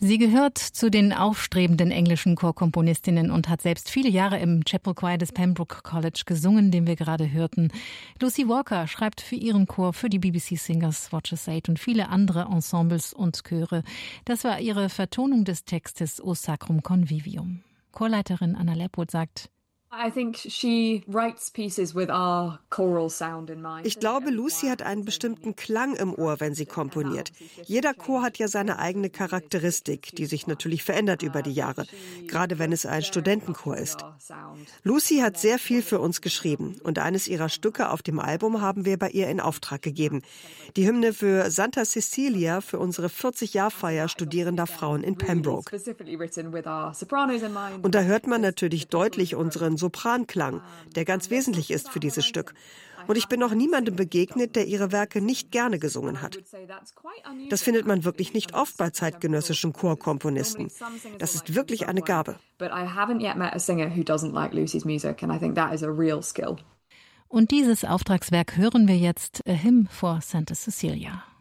Sie gehört zu den aufstrebenden englischen Chorkomponistinnen und hat selbst viele Jahre im Chapel Choir des Pembroke College gesungen, den wir gerade hörten. Lucy Walker schreibt für ihren Chor, für die BBC Singers, Watchers 8 und viele andere Ensembles und Chöre. Das war ihre Vertonung des Textes O Sacrum Convivium. Chorleiterin Anna Lerpoth sagt: Ich glaube, Lucy hat einen bestimmten Klang im Ohr, wenn sie komponiert. Jeder Chor hat ja seine eigene Charakteristik, die sich natürlich verändert über die Jahre, gerade wenn es ein Studentenchor ist. Lucy hat sehr viel für uns geschrieben und eines ihrer Stücke auf dem Album haben wir bei ihr in Auftrag gegeben. Die Hymne für Santa Cecilia für unsere 40-Jahr-Feier studierender Frauen in Pembroke. Und da hört man natürlich deutlich unseren Sopranklang, der ganz wesentlich ist für dieses Stück. Und ich bin noch niemandem begegnet, der ihre Werke nicht gerne gesungen hat. Das findet man wirklich nicht oft bei zeitgenössischen Chorkomponisten. Das ist wirklich eine Gabe. Und dieses Auftragswerk hören wir jetzt, A Hymn for Santa Cecilia.